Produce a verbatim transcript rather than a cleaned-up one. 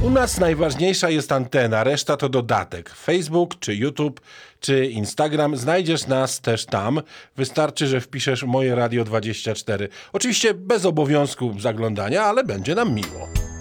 U nas najważniejsza jest antena, reszta to dodatek. Facebook, czy YouTube, czy Instagram, znajdziesz nas też tam. Wystarczy, że wpiszesz Moje Radio dwadzieścia cztery. Oczywiście bez obowiązku zaglądania, ale będzie nam miło.